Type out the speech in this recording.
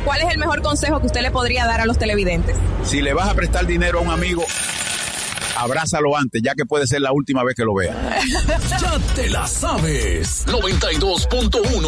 ¿cuál es el mejor consejo que usted le podría dar a los televidentes? Si le vas a prestar dinero a un amigo, abrázalo antes, ya que puede ser la última vez que lo vea. Ya te la sabes. 92.1